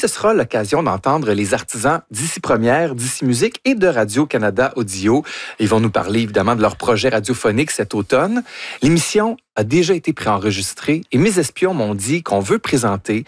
ce sera l'occasion d'entendre les artisans d'Ici Première, d'Ici Musique et de Radio-Canada Audio. Ils vont nous parler évidemment de leur projet radiophonique cet automne. L'émission a déjà été préenregistrée et mes espions m'ont dit qu'on veut présenter